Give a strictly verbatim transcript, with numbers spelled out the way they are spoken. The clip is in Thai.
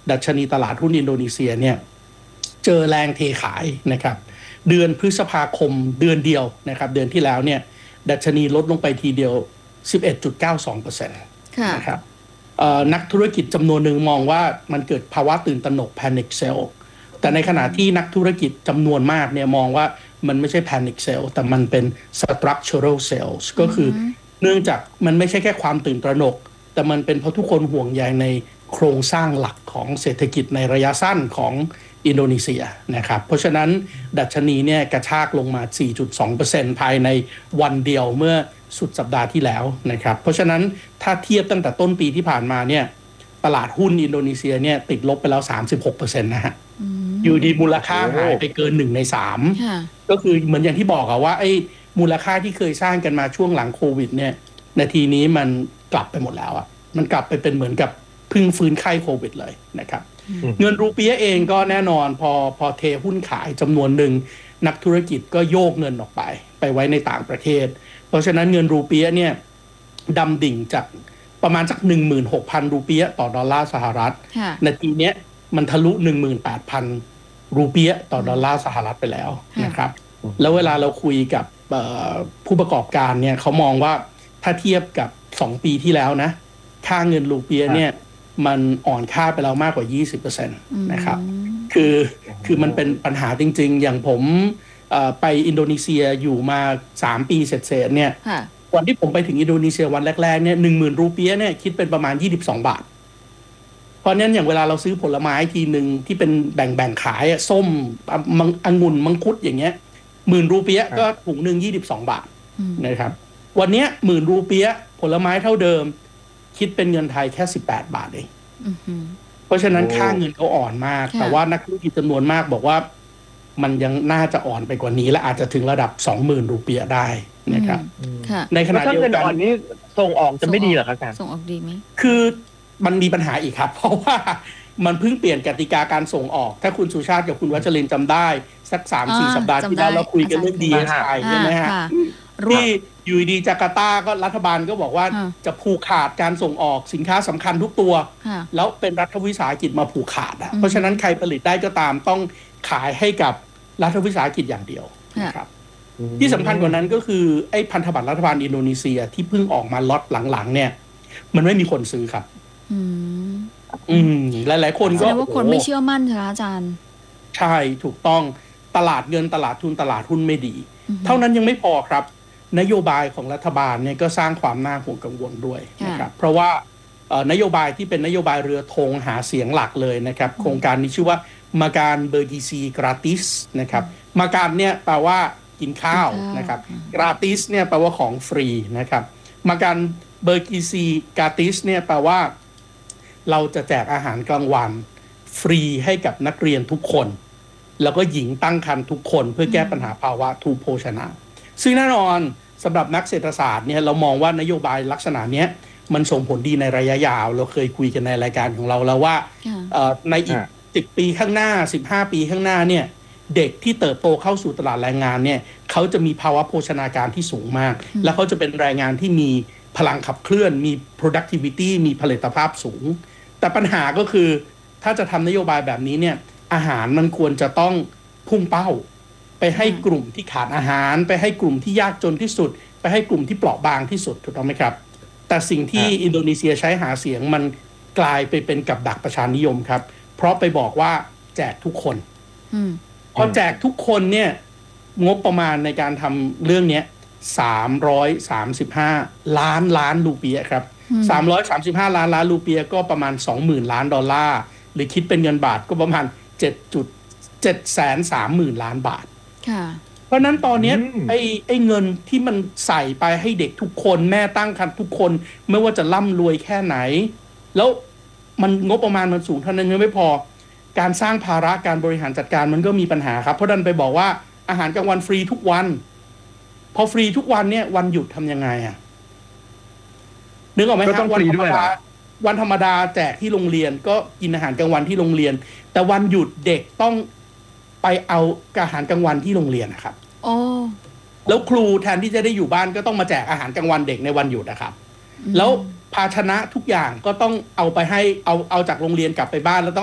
ดัชนีตลาดหุ้นอินโดนีเซียเนี่ยเจอแรงเทขายนะครับเดือนพฤษภาคมเดือนเดียวนะครับเดือนที่แล้วเนี่ยดัชนีลดลงไปทีเดียว สิบเอ็ดจุดเก้าสองเปอร์เซ็นต์ นะครับนักธุรกิจจำนวนหนึ่งมองว่ามันเกิดภาวะตื่นตระหนก panic sell แต่ในขณะที่นักธุรกิจจำนวนมากเนี่ยมองว่ามันไม่ใช่ panic sell แต่มันเป็น structural sales ก็คือเนื่องจากมันไม่ใช่แค่ความตื่นตระหนกแต่มันเป็นเพราะทุกคนห่วงใยในโครงสร้างหลักของเศรษฐกิจในระยะสั้นของอินโดนีเซียนะครับเพราะฉะนั้นดัชนีเนี่ยกระชากลงมา สี่จุดสองเปอร์เซ็นต์ ภายในวันเดียวเมื่อสุดสัปดาห์ที่แล้วนะครับเพราะฉะนั้นถ้าเทียบตั้งแต่ต้นปีที่ผ่านมาเนี่ยตลาดหุ้นอินโดนีเซียเนี่ยติดลบไปแล้ว สามสิบหกเปอร์เซ็นต์ นะฮะอยู่ดีมูลค่าหายไปเกินหนึ่งในสามก็คือเหมือนอย่างที่บอกอะว่าไอ้มูลค่าที่เคยสร้างกันมาช่วงหลังโควิดเนี่ยนาทีนี้มันกลับไปหมดแล้วอะมันกลับไปเป็นเหมือนกับเพิ่งฟื้นไข้โควิดเลยนะครับเงินรูเปียเองก็แน่นอนพอพอเทหุ้นขายจำนวนหนึ่งนักธุรกิจก็โยกเงินออกไปไปไว้ในต่างประเทศเพราะฉะนั้นเงินรูเปียเนี่ยดำดิ่งจากประมาณสัก หนึ่งหมื่นหกพัน รูเปียต่อดอลลาร์สหรัฐนาทีเนี้ยมันทะลุ หนึ่งหมื่นแปดพัน รูเปียต่อดอลลาร์สหรัฐไปแล้วนะครับแล้วเวลาเราคุยกับผู้ประกอบการเนี่ยเขามองว่าถ้าเทียบกับสองปีที่แล้วนะค่าเงินรูเปียเนี่ยมันอ่อนค่าไปแล้วมากกว่า ยี่สิบเปอร์เซ็นต์ นะครับคือคือมันเป็นปัญหาจริงๆอย่างผมไปอินโดนีเซียอยู่มาสามปีเสร็จๆเนี่ยวันที่ผมไปถึงอินโดนีเซียวันแรกๆเนี่ย หนึ่งหมื่น รูเปียเนี่ยคิดเป็นประมาณยี่สิบสองบาทเพราะนั้นอย่างเวลาเราซื้อผลไม้ทีนึงที่เป็นแบ่งๆขายส้มองุ่นมังคุดอย่างเงี้ยหมื่นรูเปียก็ถุงนึงยี่สิบสองบาทนะครับวันนี้หมื่นรูเปียผลไม้เท่าเดิมคิดเป็นเงินไทยแค่สิบแปดบาทเองเพราะฉะนั้นค่าเงินเขาอ่อนมากแต่ว่านักธุรกิจจำนวนมากบอกว่ามันยังน่าจะอ่อนไปกว่านี้และอาจจะถึงระดับ สองหมื่น รูเปียได้นะครับในขณะเดียวกันอ่อนนี้ส่งออกจะไม่ดีเหรอครับอาจารย์ส่งออกดีไหมคือมันมีปัญหาอีกครับเพราะว่ามันเพิ่งเปลี่ยนกติกาการส่งออกถ้าคุณสุชาติกับคุณวัชรินทร์จำได้สัก สามสี่ สัปดาห์ที่แล้วเราคุยกันเรื่อง ดี เอส ไอ ใช่ไหมฮะที่อยู่ดีจาการ์ตาก็รัฐบาลก็บอกว่าจะผูกขาดการส่งออกสินค้าสำคัญทุกตัวแล้วเป็นรัฐวิสาหกิจมาผูกขาดเพราะฉะนั้นใครผลิตได้ก็ตามต้องขายให้กับรัฐวิสาหกิจอย่างเดียวนะครับที่สำคัญกว่านั้นก็คือไอ้พันธบัตรรัฐบาลอินโดนีเซียที่เพิ่งออกมาล็อตหลังๆเนี่ยมันไม่มีคนซื้อครับอืมหลายๆคนก็แสดงว่าคนไม่เชื่อมั่นใช่ไหมอาจารย์ใช่ถูกต้องตลาดเงินตลาดทุนตลาดหุ้นไม่ดีเท่านั้นยังไม่พอครับนโยบายของรัฐบาลเนี่ยก็สร้างความน่าห่วงกังวลด้วยนะครับเพราะว่านโยบายที่เป็นนโยบายเรือธงหาเสียงหลักเลยนะครับโครงการนี้ชื่อว่ามาการเบอร์ดีซีกราติสนะครับมาการเนี่ยแปลว่ากินข้าวนะครับกราติสเนี่ยแปลว่าของฟรีนะครับมาการเบอร์ดีซีกราติสเนี่ยแปลว่าเราจะแจกอาหารกลางวันฟรีให้กับนักเรียนทุกคนแล้วก็หญิงตั้งครรภ์ทุกคนเพื่อแก้ปัญหาภาวะทุพโภชนะซึ่งแน่นอนสำหรับนักเศรษฐศาสตร์เนี่ยเรามองว่านโยบายลักษณะนี้มันส่งผลดีในระยะยาวเราเคยคุยกันในรายการของเราแล้วว่าในอีกสิบปีข้างหน้าสิบห้าปีข้างหน้าเนี่ยเด็กที่เติบโตเข้าสู่ตลาดแรงงานเนี่ยเขาจะมีภาวะโภชนาการที่สูงมากและเขาจะเป็นแรงงานที่มีพลังขับเคลื่อนมี productivity มีผลิตภาพสูงแต่ปัญหาก็คือถ้าจะทำนโยบายแบบนี้เนี่ยอาหารมันควรจะต้องพุ่งเป้าไปให้กลุ่มที่ขาดอาหารไปให้กลุ่มที่ยากจนที่สุดไปให้กลุ่มที่เปราะบางที่สุดถูกต้องไหมครับแต่สิ่งที่อินโดนีเซียใช้หาเสียงมันกลายไปเป็นกับดักประชานิยมครับเพราะไปบอกว่าแจกทุกคนพอแจกทุกคนเนี่ยงบประมาณในการทำเรื่องนี้สามร้อยสามสิบห้าล้านล้านรูเปียครับสามร้อยสามสิบห้าล้านล้านรูเปียก็ประมาณ สองหมื่น ล้านดอลลาร์หรือคิดเป็นเงินบาทก็ประมาณ เจ็ดจุดเจ็ดแสนสามหมื่น ล้านบาทเพราะนั้นตอนนี้ไอ้ไอ้เงินที่มันใส่ไปให้เด็กทุกคนแม่ตั้งครรภ์ทุกคนไม่ว่าจะร่ำรวยแค่ไหนแล้วมันงบประมาณมันสูงเท่านั้นยังไม่พอการสร้างภาระการบริหารจัดการมันก็มีปัญหาครับเพราะดันไปบอกว่าอาหารกลางวันฟรีทุกวันพอฟรีทุกวันเนี่ยวันหยุดทำยังไงอ่ะนึกออกไหมครับวันธรรมดาวันธรรมดาแจกที่โรงเรียนก็กินอาหารกลางวันที่โรงเรียนแต่วันหยุดเด็กต้องไปเอาอาหารกลางวันที่โรงเรียนนะครับโอ้แล้วครูแทนที่จะได้อยู่บ้านก็ต้องมาแจกอาหารกลางวันเด็กในวันหยุดนะครับแล้วภาชนะทุกอย่างก็ต้องเอาไปให้เอาเอาจากโรงเรียนกลับไปบ้านแล้วต้อง